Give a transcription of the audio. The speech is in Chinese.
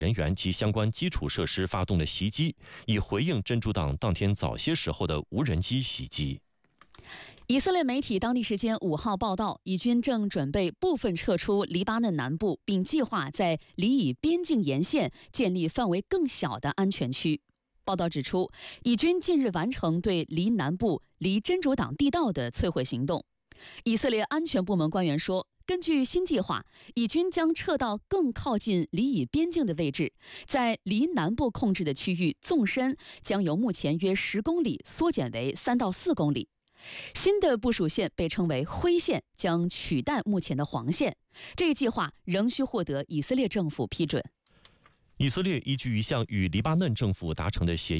人员及相关基础设施发动了袭击，以回应真主党当天早些时候的无人机袭击。 以色列媒体当地时间5号报道，以军正准备部分撤出黎巴嫩南部，并计划在黎以边境沿线建立范围更小的安全区。报道指出，以军近日完成对黎南部离真主党地道的摧毁行动。以色列安全部门官员说，根据新计划，以军将撤到更靠近黎以边境的位置，在黎南部控制的区域纵深将由目前约10公里缩减为3到4公里。新的部署线被称为灰线，将取代目前的黄线。这一计划仍需获得以色列政府批准。 以色列依据一项与黎巴嫩政府达成的协